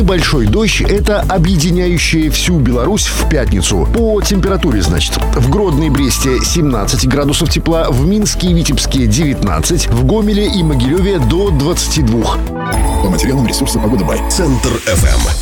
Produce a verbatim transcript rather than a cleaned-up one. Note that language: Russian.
небольшой дождь — это объединяющая всю Беларусь в пятницу. По температуре, значит, в Гродно и Бресте семнадцать градусов тепла, в Минске и Витебске девятнадцать, в Гомеле и Могилеве до двадцати двух. По материалам ресурса «Погода Бай». Центр эф эм.